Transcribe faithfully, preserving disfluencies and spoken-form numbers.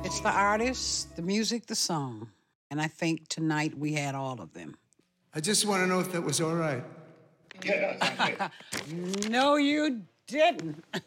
It's the artist, the music, the song. And I think tonight we had all of them. I just want to know if that was all right. No, you didn't.